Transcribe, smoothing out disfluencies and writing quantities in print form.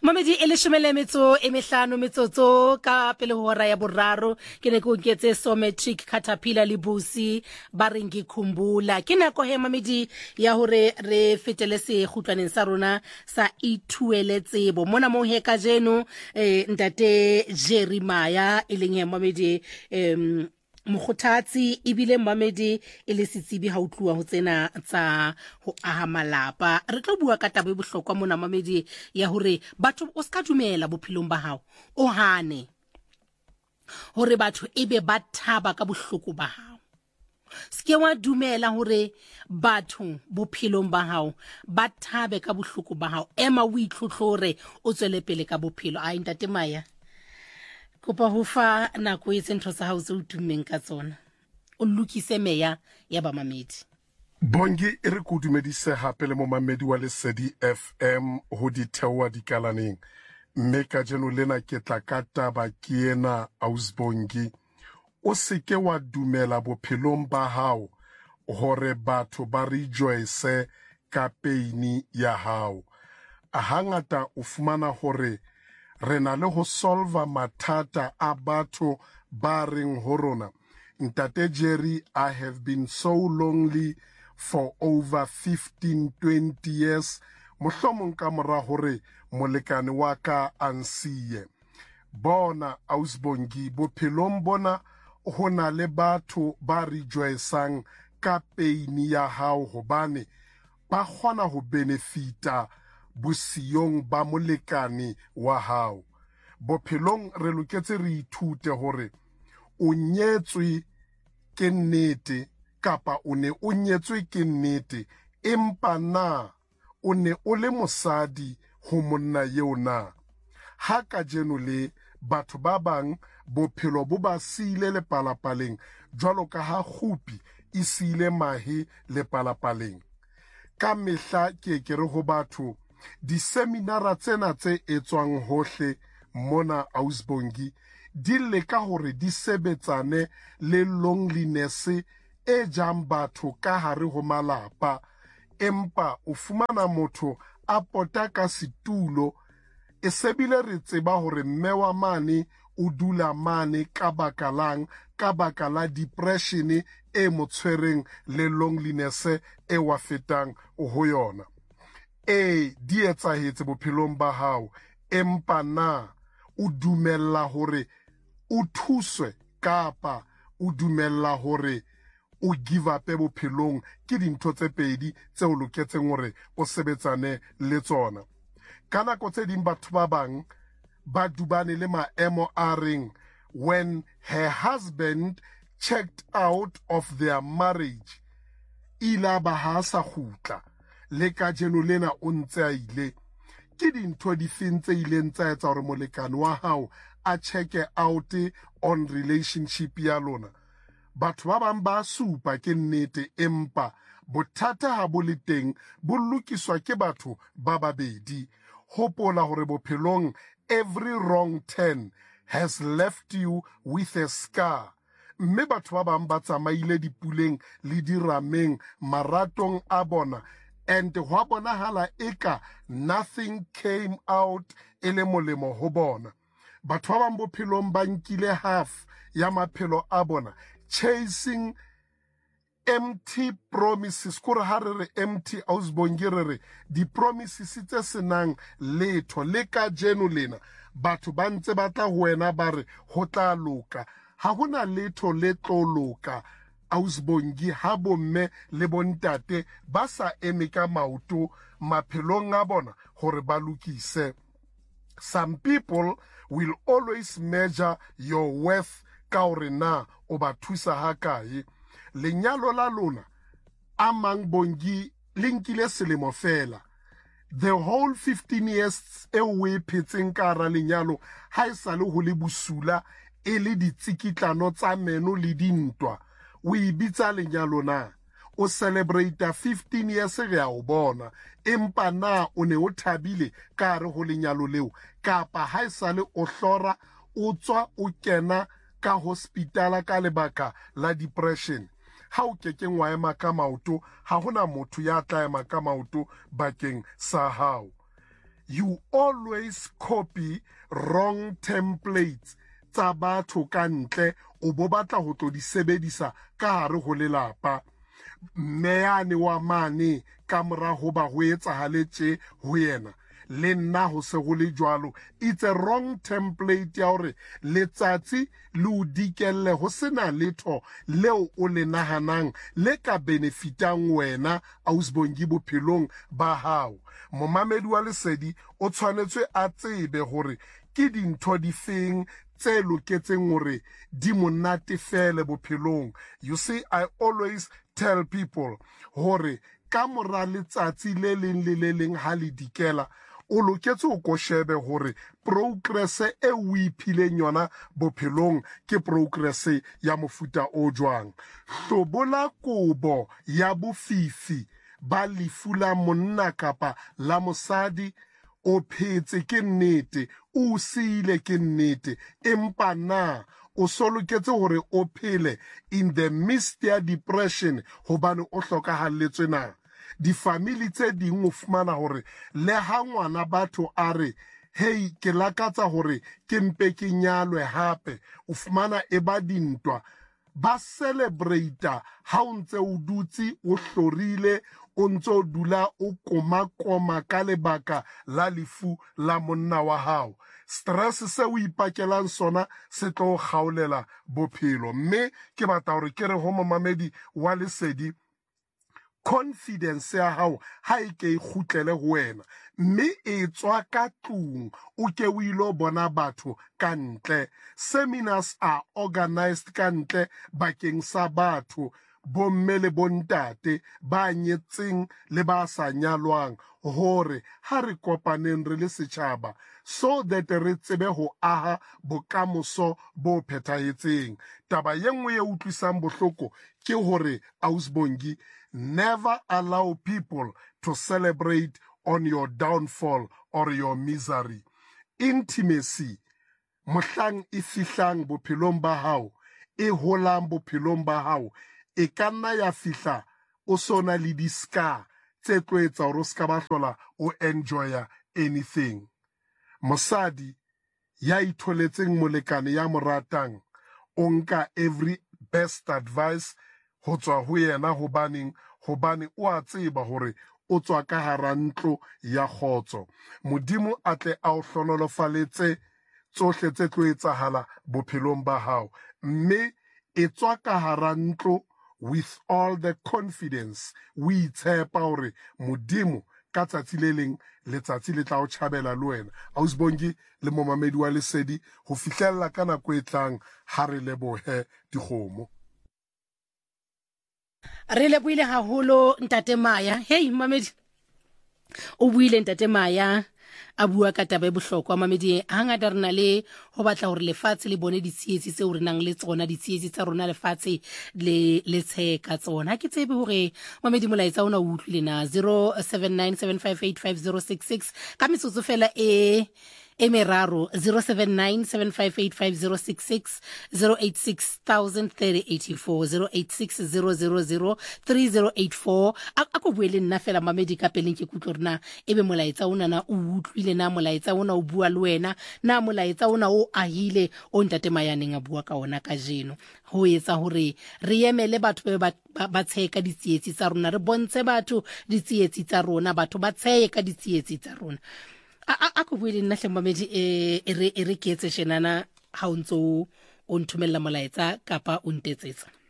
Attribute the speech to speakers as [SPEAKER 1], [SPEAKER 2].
[SPEAKER 1] Mamedi e leshomele metso e mehlano metsotso ka pele ho hora ya boraro ke ne go nketse Somatric Caterpillar le Busi ba reng ke khumbula ke nako he mamedi ya hore re fetele se khutlwaneng sa rona sa ithuele tsebo mona mo he ka jeno ntate Jeremiah e leng he mamedi mokgothatsi ebile mamedi e le setsibi ha utluwa ho tsena tsa ho aha malapa re tlo bua ka taba e bohlokwa mona mamedi ya hore batho o ska dumela bophelong ba hao o hane hore batho ebe ba thaba ka bohloko ba hao ske wa dumela hore batho bophelong ba hao ba thabe ka bohloko ba hao ema o itlhotlhore o tswele pele ka bophelo a ntate Maya kopa ho fa nako e tsentho sa hao tse o tummeng ka tsona o lokise meya ya ba mamedi
[SPEAKER 2] Bongi e re go dumedise hape le mo mamedi wa Lesedi FM ho di thewa dikalaneng mme ka jeno lena ke tla ka taba ke ena Ausbongi o seke wa dumela bophelong ba hao hore batho ba rejoice ka peini ya hao a hangata o fumana hore re na le ho solva mathata a batho ba reng ho rona ntate Jerry, I have been so lonely for over 15-20 years mohlomong ka mora hore molekane wa ka ansiye bona Ausbongi bophelong bona ho na le batho ba rejoicang ka peini ya hao hobane ba kgona ho benefita bosiyong ba molekane wa hao bophelong re loketse re ithute hore o nyetswe ke nnete kapa o ne o nyetswe ke nnete empa na o ne o le mosadi ho monna yeo na ha ka jeno le batho ba bang bophelo bo ba siile le palapaleng jwalo ka ha khupi e siile mahe le palapaleng ka mehla ke re ho batho di seminara tsena tse etswang hohle mona Ausbongi di leka hore di sebetsane le loneliness e jang batho ka hare ho malapa empa o fumana motho a pota ka situlo e sebile re tseba hore mme wa mane o dula mane ka bakalang ka bakala depression e motshwereng le loneliness e wa fetang ho yona di etsahetse bophelong ba hao empa na o dumella hore o thuswe kapa o dumella hore o give up bophelong ke dintho tse pedi tse o loketseng hore o sebetsane le tsona ka nako tse ding batho ba bang ba dubane le maemo a reng when her husband checked out of their marriage ila ba ha sa khutla le ka jeno lena o ntse a ile ke dintho di fintse ileng tsa etsa hore molekane wa hao a check out on relationship ya lona batho ba bang ba supa ke nnete empa bothata ha bo le teng bo lokiswa ke batho ba babedi hopola hore bophelong every wrong turn has left you with a scar mme batho ba bang ba tsamaile dipuleng le dirameng maratong a bona and hwa bonahala eka nothing came out ele molemo ho bona batho ba bang bophelong ba nkile half ya maphelo a bona chasing empty promises kore ha re empty Ausbongi re di promises tse senang letho le ka jeno lena batho ba ntse ba tla ho wena ba re ho tla loka ha hona letho le tlo loka Ausbongi ha bomme le bontate ba sa eme ka maoto maphelong a bona hore ba lokise some people will always measure your worth ka hore na o ba thusa ha kae lenyalo la lona amang Bongi linkile selemo fela the whole 15 years e we phetseng ka ra lenyalo ha isale ho le busula e le ditsikitlano tsa meno le dintwa o ibitsa lenyalo na o celebrate 15 years ge ya o bona empa na o ne o thabile ka re ho lenyalo leo kapa ha isale o hlora o tswa o kena ka hospitala ka lebaka la depression ha o kekeng wa ema ka maoto ha hona motho ya tla ema ka maoto bakeng sa hao you always copy wrong templates tsa batho ka ntle o bo batla ho tlo di sebedisa ka hare ho lelapa. Meane wa mane ka mora ho ba ho etsahaletse ho yena le nna ho se go le jwalo. It's a wrong template ya hore letsatsi le o dikelle ho sena letho leo o le nahanang le ka benefitang wena Ausbongi bophelong ba hao. Momamedi wa Lesedi o tshwanetswe a tsebe hore ke dintho di feng tse loketseng hore di monate fele bophelong. You see, I always tell people hore ka mora letsatsi le leng le le leng ha le dikela o loketse o ko shebe hore progress e o iphileng yona bophelong ke progress ya mofuta o jwang. Hlobola kobo ya bofifi ba lefu la monna kapa la mosadi o phetse ke nnete, o siile ke nnete, empa na o soloketse hore o phele in the midst ya depression hobane o hlokahalletswe na. Di-family tse ding o fumana hore le ha ngwana batho a re hey ke lakatsa hore ke mpe ke nyalwe hape, o fumana e ba dintwa ba celebrate ha o ntse o dutse o hlorile o ntse o dula o koma ka lebaka la lefu la monna wa hao. Stress se o ipakelang sona se tlo kgaolela bophelo. Mme ke batla hore ke re ho momamedi wa Lesedi, confidence ya hao ha e ke ikhutlele ho wena, mme e tswa ka tlung o ke o ilo bona batho ka ntle. Seminars are organized ka ntle bakeng sa batho bomme le bontate ba nyetseng le ba sa nyalwang hore ha re kopaneng re le setjhaba so that re tsebe ho aha bokamoso bo phethahetseng. Taba ye nngwe e utlwisang bohloko ke hore Ausbongi, never allow people to celebrate on your downfall or your misery. Intimacy mohlang e fihlang bophelong ba hao, e holang bophelong ba hao, e kanna ya fihla o sona le di-scar tse tlo etsa hore o ska ba hlola o enjoya anything. Mosadi ya itholetseng molekane ya moratang o nka every best advice ho tswa ho yena hobane o a tseba hore o tswa ka hara ntlo ya kgotso. Modimo a tle a o hlonolofaletse tsohle tse tlo etsahala bophelong ba hao, mme e tswa ka hara ntlo with all the confidence o itshepa hore modimo ka tsatsi le leng letsatsi le tla o tjhabela le wena. Ausbongi le momamedi wa Lesedi ho fihlella ka nako e tlang ha re lebohe dikgomo.
[SPEAKER 1] Re lebohile haholo Ntate Maya. Hey mamedi, o buile Ntate Maya a bua ka taba e bohlokwa. Mamedi hangata re na le ho batla hore lefatshe le bone ditsietsi tseo re nang le tsona, ditsietsi tsa rona lefatshe le tsheka tsona. Ke tsebe hore mamedi molaetsa ona o utlwile na 0797585066 ka metsotso fela emeraro 0797585066 086-3084 a ko buele nna fela mamedi ka peleng ke kutlo rena ebe molaetsa ona na o utlwile na molaetsa ona o bua le wena na molaetsa ona o ahile o Ntate Mayaneng a bua ka ona ka jeno ho etsa hore re emele batho ba tsheka ditsietsi tsa rona, re bontshe batho ditsietsi tsa rona, batho ba tsheka ditsietsi tsa rona. A ko buile nna hle mamedi re ke etse shenana ha o ntso o nthumella molaetsa kapa o ntetsetsa.